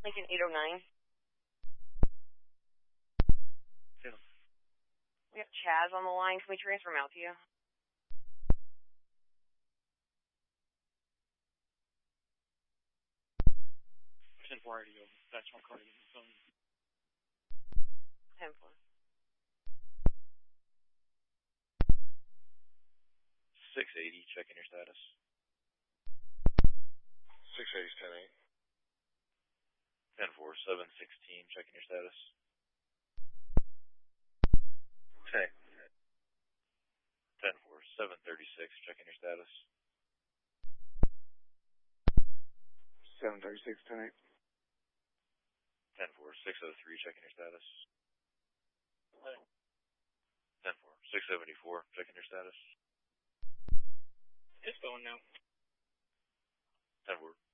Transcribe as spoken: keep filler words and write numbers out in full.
Lincoln eight oh nine. Yeah. We have Chaz on the line. Can we transfer him out to you? ten four radio. That's my card on the phone. ten four. six eighty, checking your status. six eighty is ten eight. ten four, seven sixteen, checking your status. ten. ten four, seven thirty-six, checking your status. seven thirty-six, ten eight. ten four, six oh three, checking your status. ten four, six seventy-four, checking your status. It's going now. ten four,